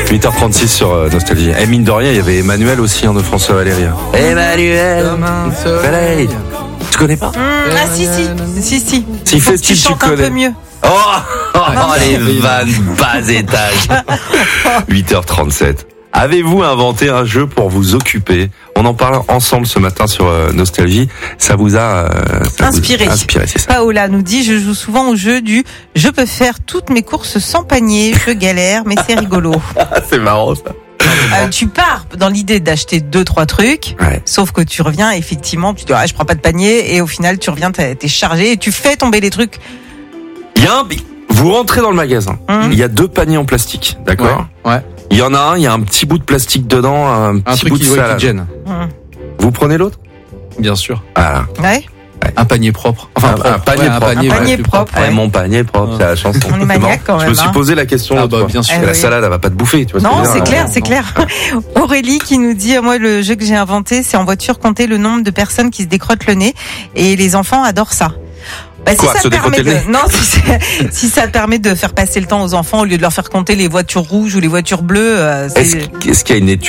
8h36 sur Nostalgie. Et mine de rien, il y avait Emmanuel aussi de François Valéry. Emmanuel. Valéry. Tu connais pas? Ah si. Si fait style, tu chantes un connais. peu mieux. Oh, les vannes bas étage. 8h37. Avez-vous inventé un jeu pour vous occuper? On en parle ensemble ce matin sur Nostalgie. Ça vous a inspiré, c'est ça. Paola nous dit, je joue souvent au jeu du « Je peux faire toutes mes courses sans panier, je galère, mais c'est rigolo ». C'est marrant ça. Tu pars dans l'idée d'acheter 2-3 trucs, Ouais. sauf que tu reviens effectivement, tu te dis je prends pas de panier, et au final tu reviens, t'es chargé et tu fais tomber les trucs. Vous rentrez dans le magasin. Il y a 2 paniers en plastique, d'accord? Ouais. Il y en a un, il y a un petit bout de plastique dedans, un petit truc bout de qui salade. gêne. Vous prenez l'autre? Bien sûr. Voilà. Ouais. Un panier propre. Un panier propre. Un panier plus propre. Ouais, mon panier propre, c'est la chanson. On est maniaque quand même. Je me suis posé la question l'autre fois. bien sûr. Et la salade, elle va pas te bouffer, tu vois ce que Non, je veux dire, c'est clair. Aurélie qui nous dit, moi le jeu que j'ai inventé, c'est en voiture compter le nombre de personnes qui se décrottent le nez, et les enfants adorent ça. Quoi, se décrotter le nez? Non, si ça permet de faire passer le temps aux enfants au lieu de leur faire compter les voitures rouges ou les voitures bleues. Est-ce qu'il y a une étude